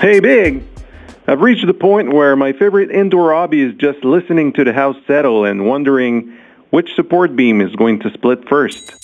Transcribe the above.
Hey, Big! I've reached the point where my favorite indoor hobby is just listening to the house settle and wondering which support beam is going to split first.